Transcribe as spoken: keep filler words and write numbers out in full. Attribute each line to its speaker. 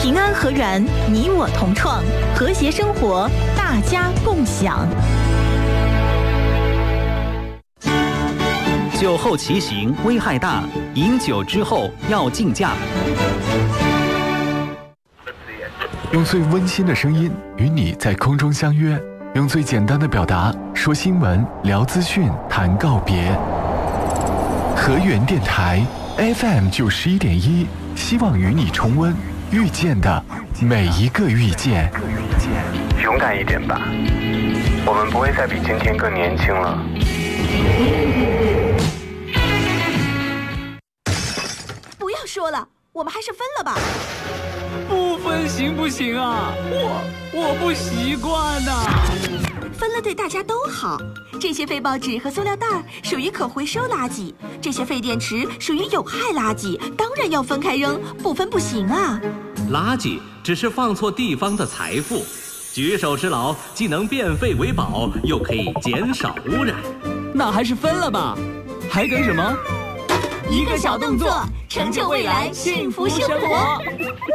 Speaker 1: 平安和源，你我同创，和谐生活，大家共享。
Speaker 2: 酒后骑行危害大，饮酒之后要禁驾。
Speaker 3: 用最温馨的声音与你在空中相约，用最简单的表达说新闻、聊资讯、谈告别。和源电台 F M 九十一点一，希望与你重温遇见的每一个遇见。
Speaker 4: 勇敢一点吧，我们不会再比今天更年轻了。
Speaker 5: 不要说了，我们还是分了吧。
Speaker 6: 不分行不行啊？我我不习惯呐、啊。
Speaker 5: 分了对大家都好。这些废报纸和塑料袋属于可回收垃圾，这些废电池属于有害垃圾，当然要分开扔，不分不行啊。
Speaker 7: 垃圾只是放错地方的财富，举手之劳既能变废为宝，又可以减少污染。
Speaker 6: 那还是分了吧，还等什么？
Speaker 5: 一个小动作，成就未来幸福生活。